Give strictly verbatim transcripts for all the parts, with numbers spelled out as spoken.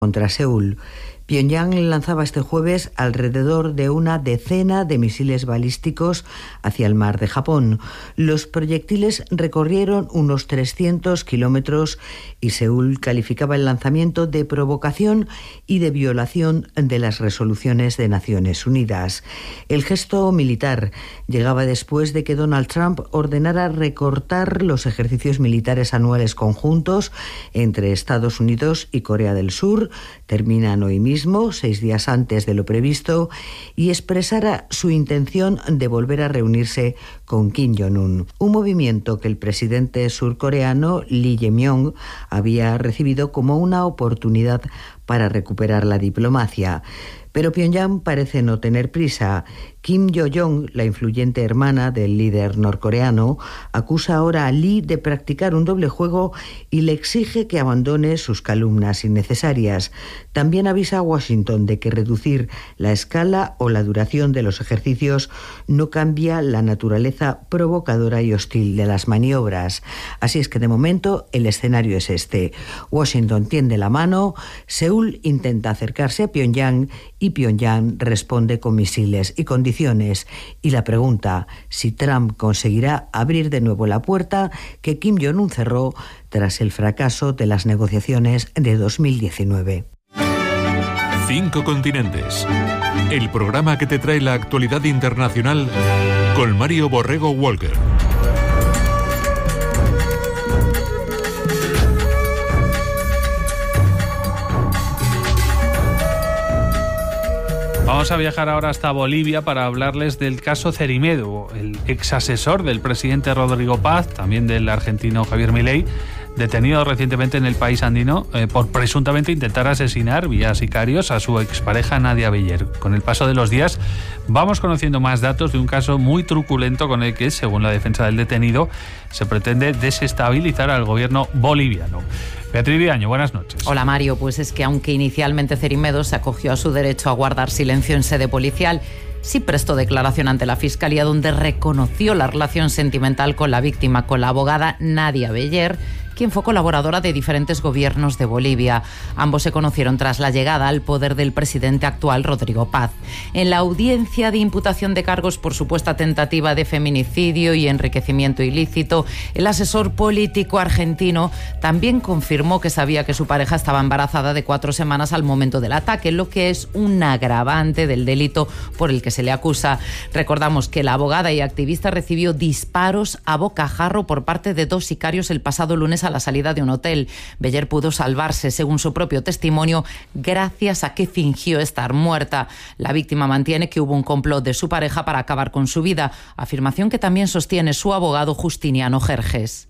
contra Seúl. Pyongyang lanzaba este jueves alrededor de una decena de misiles balísticos hacia el mar de Japón. Los proyectiles recorrieron unos trescientos kilómetros y Seúl calificaba el lanzamiento de provocación y de violación de las resoluciones de Naciones Unidas. El gesto militar llegaba después de que Donald Trump ordenara recortar los ejercicios militares anuales conjuntos entre Estados Unidos y Corea del Sur. Terminan hoy mismo, seis días antes de lo previsto, y expresara su intención de volver a reunirse con Kim Jong-un. Un movimiento que el presidente surcoreano Lee Jae-myung había recibido como una oportunidad para recuperar la diplomacia. Pero Pyongyang parece no tener prisa. Kim Yo-jong, la influyente hermana del líder norcoreano, acusa ahora a Lee de practicar un doble juego y le exige que abandone sus calumnias innecesarias. También avisa a Washington de que reducir la escala o la duración de los ejercicios no cambia la naturaleza provocadora y hostil de las maniobras. Así es que de momento el escenario es este. Washington tiende la mano, Seúl intenta acercarse a Pyongyang y Pyongyang responde con misiles y condiciones. Y la pregunta, si Trump conseguirá abrir de nuevo la puerta que Kim Jong-un cerró tras el fracaso de las negociaciones de dos mil diecinueve. Cinco continentes. El programa que te trae la actualidad internacional con Mario Borrego Walker. Vamos a viajar ahora hasta Bolivia para hablarles del caso Cerimedo, el ex asesor del presidente Rodrigo Paz, también del argentino Javier Milei, detenido recientemente en el país andino eh, por presuntamente intentar asesinar vía sicarios a su expareja Nadia Beller. Con el paso de los días vamos conociendo más datos de un caso muy truculento con el que, según la defensa del detenido, se pretende desestabilizar al gobierno boliviano. Beatriz Viaño, buenas noches. Hola Mario, pues es que aunque inicialmente Cerimedo se acogió a su derecho a guardar silencio en sede policial, sí prestó declaración ante la Fiscalía donde reconoció la relación sentimental con la víctima, con la abogada Nadia Beller, quien fue colaboradora de diferentes gobiernos de Bolivia. Ambos se conocieron tras la llegada al poder del presidente actual, Rodrigo Paz. En la audiencia de imputación de cargos por supuesta tentativa de feminicidio y enriquecimiento ilícito, el asesor político argentino también confirmó que sabía que su pareja estaba embarazada de cuatro semanas al momento del ataque, lo que es un agravante del delito por el que se le acusa. Recordamos que la abogada y activista recibió disparos a bocajarro por parte de dos sicarios el pasado lunes a la salida de un hotel. Beller pudo salvarse, según su propio testimonio, gracias a que fingió estar muerta. La víctima mantiene que hubo un complot de su pareja para acabar con su vida, afirmación que también sostiene su abogado Justiniano Jerjes.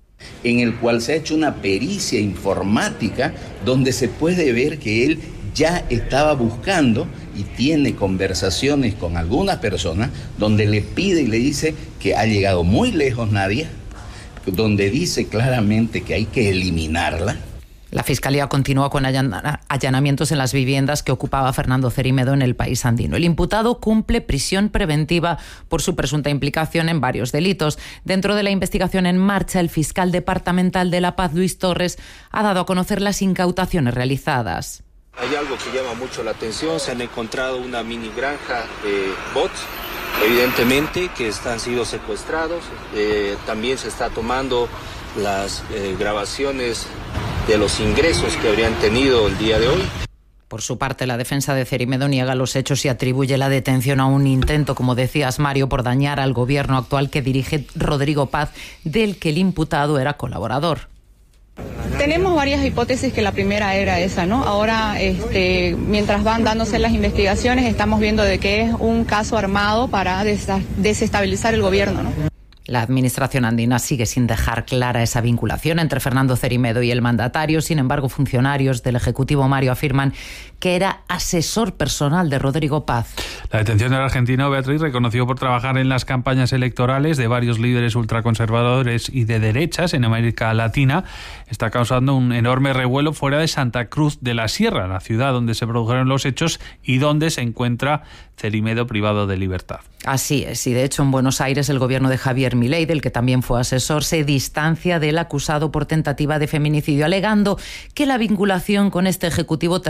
En el cual se ha hecho una pericia informática donde se puede ver que él ya estaba buscando y tiene conversaciones con algunas personas donde le pide y le dice que ha llegado muy lejos Nadia, donde dice claramente que hay que eliminarla. La Fiscalía continúa con allanamientos en las viviendas que ocupaba Fernando Cerimedo en el país andino. El imputado cumple prisión preventiva por su presunta implicación en varios delitos. Dentro de la investigación en marcha, el fiscal departamental de La Paz, Luis Torres, ha dado a conocer las incautaciones realizadas. Hay algo que llama mucho la atención, se han encontrado una mini granja de bots, evidentemente, que han sido secuestrados. Eh, también se está tomando las eh, grabaciones de los ingresos que habrían tenido el día de hoy. Por su parte, la defensa de Cerimedo niega los hechos y atribuye la detención a un intento, como decías, Mario, por dañar al gobierno actual que dirige Rodrigo Paz, del que el imputado era colaborador. Tenemos varias hipótesis, que la primera era esa, ¿no? Ahora, este, mientras van dándose las investigaciones, estamos viendo de que es un caso armado para desestabilizar el gobierno, ¿no? La administración andina sigue sin dejar clara esa vinculación entre Fernando Cerimedo y el mandatario. Sin embargo, funcionarios del Ejecutivo, Mario, afirman que era asesor personal de Rodrigo Paz. La detención del argentino, Beatriz, reconocido por trabajar en las campañas electorales de varios líderes ultraconservadores y de derechas en América Latina, está causando un enorme revuelo fuera de Santa Cruz de la Sierra, la ciudad donde se produjeron los hechos y donde se encuentra Cerimedo privado de libertad. Así es, y de hecho en Buenos Aires el gobierno de Javier Milei, del que también fue asesor, se distancia del acusado por tentativa de feminicidio, alegando que la vinculación con este ejecutivo